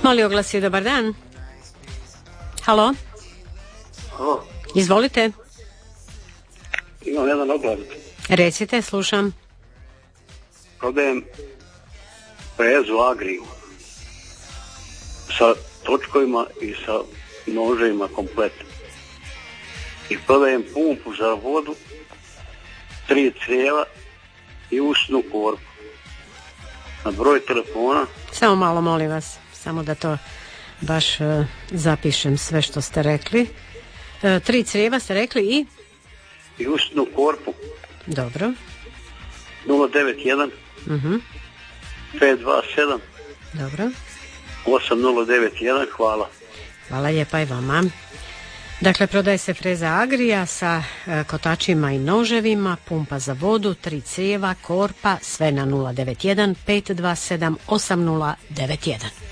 Mali oglas je, dobar dan. Halo? Halo? Izvolite. Imam jedan oglas. Recite, slušam. Prodajem frezu Agriju sa točkovima i sa noževima komplet. I prodajem pumpu za vodu, 3 crijeva i usnu korpu. Na broj telefona. Samo malo, molim vas. Samo da to baš zapišem sve što ste rekli. 3 crijeva ste rekli i usnu korpu. Dobro. 091 527 Dobro. 8091. Hvala. Hvala lijepa i vama. Dakle, prodaje se freza Agrija sa kotačima i noževima, pumpa za vodu, 3 crijeva, korpa, sve na 091 527 8091.